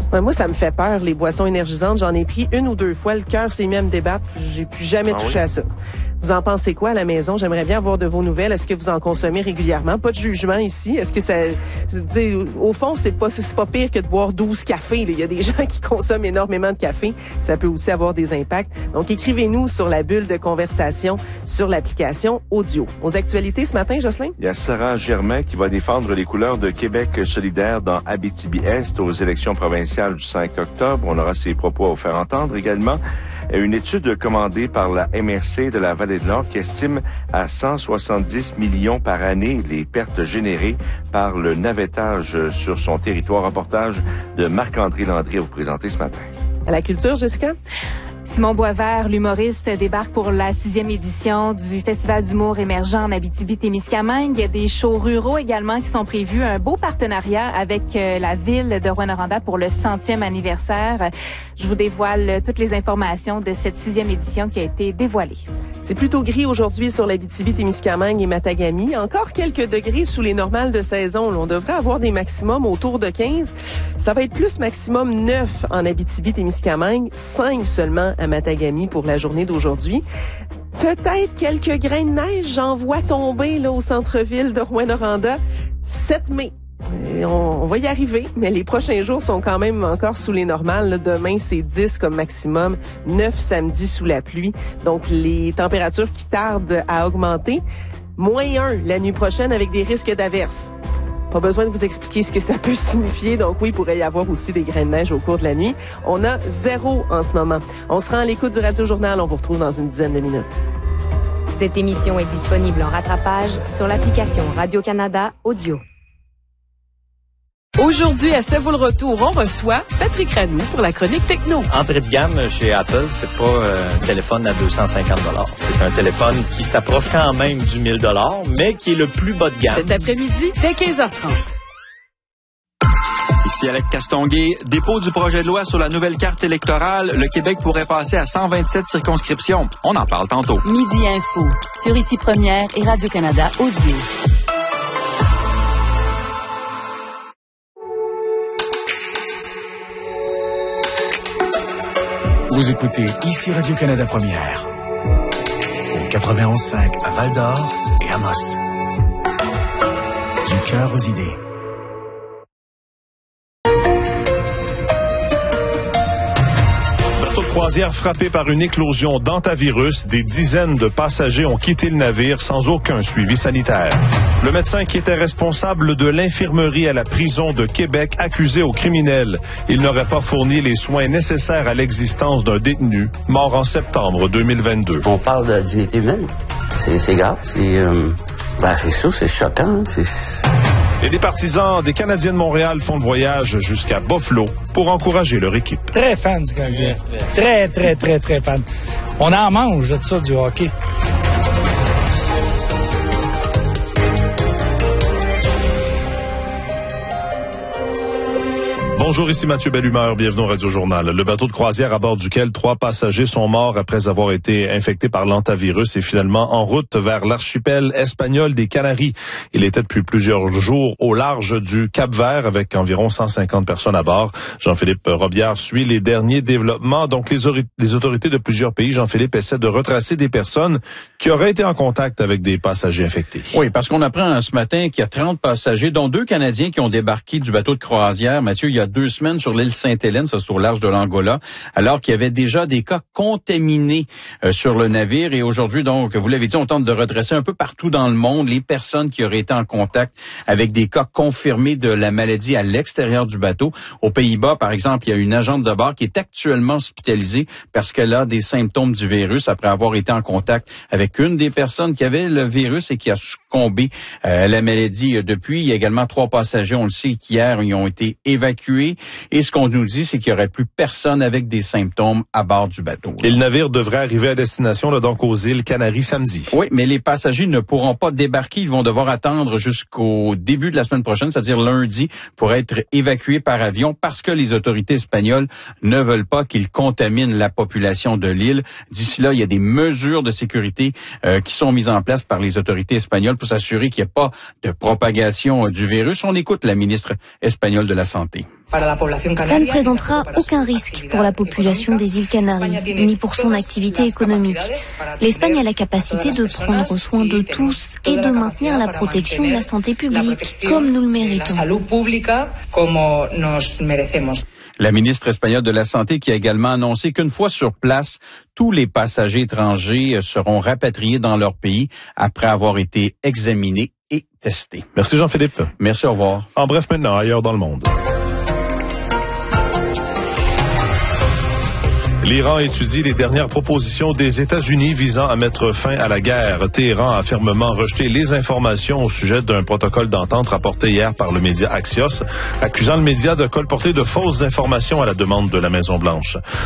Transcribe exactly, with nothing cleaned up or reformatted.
Ouais, moi, ça me fait peur, les boissons énergisantes. J'en ai pris une ou deux fois. Le cœur s'est mis à me débattre. J'ai plus jamais ah touché oui? à ça. Vous en pensez quoi à la maison? J'aimerais bien avoir de vos nouvelles. Est-ce que vous en consommez régulièrement? Pas de jugement ici. Est-ce que ça... Je dis, au fond, c'est pas, c'est pas pire que de boire douze cafés. Là. Il y a des gens qui consomment énormément de café. Ça peut aussi avoir des impacts. Donc, écrivez-nous sur la bulle de conversation sur l'application audio. Aux actualités ce matin, Jocelyn? Il y a Sarah Germain qui va défendre les couleurs de Québec solidaire dans Abitibi-Est aux élections provinciales du cinq octobre. On aura ses propos à vous faire entendre également. Une étude commandée par la M R C de la Vallée-de-Nord qui estime à cent soixante-dix millions par année les pertes générées par le navettage sur son territoire. Reportage de Marc-André Landry à vous présenter ce matin. À la culture, Jessica? Simon Boisvert, l'humoriste, débarque pour la sixième édition du Festival d'humour émergent en Abitibi-Témiscamingue. Il y a des shows ruraux également qui sont prévus. Un beau partenariat avec la ville de Rouyn-Noranda pour le centième anniversaire. Je vous dévoile toutes les informations de cette sixième édition qui a été dévoilée. C'est plutôt gris aujourd'hui sur l'Abitibi-Témiscamingue et Matagami. Encore quelques degrés sous les normales de saison. On devrait avoir des maximums autour de quinze. Ça va être plus maximum neuf en Abitibi-Témiscamingue, cinq seulement à Matagami pour la journée d'aujourd'hui. Peut-être quelques grains de neige, j'en vois tomber là au centre-ville de Rouyn-Noranda. sept mai. Et on, on va y arriver, mais les prochains jours sont quand même encore sous les normales. Là, demain, c'est dix comme maximum, neuf samedi sous la pluie. Donc, les températures qui tardent à augmenter. Moins un la nuit prochaine avec des risques d'averses. Pas besoin de vous expliquer ce que ça peut signifier. Donc oui, il pourrait y avoir aussi des grains de neige au cours de la nuit. On a zéro en ce moment. On se rend à l'écoute du Radio Journal. On vous retrouve dans une dizaine de minutes. Cette émission est disponible en rattrapage sur l'application Radio-Canada Audio. Aujourd'hui, à C'est vous le retour, on reçoit Patrick Ranou pour la chronique techno. Entrée de gamme chez Apple, c'est pas euh, un téléphone à deux cent cinquante dollars. C'est un téléphone qui s'approche quand même du mille dollars, mais qui est le plus bas de gamme. Cet après-midi, dès quinze heures trente. Ici Alec Castonguay. Dépôt du projet de loi sur la nouvelle carte électorale. Le Québec pourrait passer à cent vingt-sept circonscriptions. On en parle tantôt. Midi Info, sur Ici Première et Radio-Canada Audio. Vous écoutez Ici Radio-Canada Première. Au quatre-vingt-onze cinq à Val-d'Or et Amos. Du cœur aux idées. Croisière frappée par une éclosion d'hantavirus, des dizaines de passagers ont quitté le navire sans aucun suivi sanitaire. Le médecin qui était responsable de l'infirmerie à la prison de Québec accusé au criminel. Il n'aurait pas fourni les soins nécessaires à l'existence d'un détenu mort en septembre deux mille vingt-deux. On parle de dignité humaine. C'est, c'est grave. C'est, euh, ben c'est sûr, c'est choquant. C'est... Et des partisans des Canadiens de Montréal font le voyage jusqu'à Buffalo pour encourager leur équipe. Très fan du Canadien. Très, très, très, très fan. On en mange de ça, du hockey. Bonjour, ici Mathieu Bellumeur, bienvenue au Radio Journal. Le bateau de croisière à bord duquel trois passagers sont morts après avoir été infectés par l'hantavirus est finalement en route vers l'archipel espagnol des Canaries. Il était depuis plusieurs jours au large du Cap-Vert avec environ cent cinquante personnes à bord. Jean-Philippe Robillard suit les derniers développements. Donc les, ori- les autorités de plusieurs pays, Jean-Philippe, essaient de retracer des personnes qui auraient été en contact avec des passagers infectés. Oui, parce qu'on apprend ce matin qu'il y a trente passagers, dont deux Canadiens qui ont débarqué du bateau de croisière. Mathieu, il y a deux semaines sur l'île Sainte-Hélène, ça c'est au large de l'Angola, alors qu'il y avait déjà des cas contaminés euh, sur le navire. Et aujourd'hui, donc, vous l'avez dit, on tente de redresser un peu partout dans le monde les personnes qui auraient été en contact avec des cas confirmés de la maladie à l'extérieur du bateau. Aux Pays-Bas, par exemple, il y a une agente de bord qui est actuellement hospitalisée parce qu'elle a des symptômes du virus après avoir été en contact avec une des personnes qui avait le virus et qui a succombé euh, à la maladie depuis. Il y a également trois passagers, on le sait, qui hier, ils ont été évacués. Et ce qu'on nous dit, c'est qu'il n'y aurait plus personne avec des symptômes à bord du bateau. Et le navire devrait arriver à destination, là, donc aux îles Canaries samedi. Oui, mais les passagers ne pourront pas débarquer. Ils vont devoir attendre jusqu'au début de la semaine prochaine, c'est-à-dire lundi, pour être évacués par avion parce que les autorités espagnoles ne veulent pas qu'ils contaminent la population de l'île. D'ici là, il y a des mesures de sécurité euh, qui sont mises en place par les autorités espagnoles pour s'assurer qu'il n'y ait pas de propagation euh, du virus. On écoute la ministre espagnole de la Santé. Cela ne présentera aucun risque pour la population des îles Canaries, ni pour son activité économique. L'Espagne a la capacité de prendre soin de tous et de maintenir la protection de la santé publique, comme nous le méritons. La ministre espagnole de la Santé qui a également annoncé qu'une fois sur place, tous les passagers étrangers seront rapatriés dans leur pays après avoir été examinés et testés. Merci Jean-Philippe. Merci, au revoir. En bref maintenant, ailleurs dans le monde. L'Iran étudie les dernières propositions des États-Unis visant à mettre fin à la guerre. Téhéran a fermement rejeté les informations au sujet d'un protocole d'entente rapporté hier par le média Axios, accusant le média de colporter de fausses informations à la demande de la Maison-Blanche.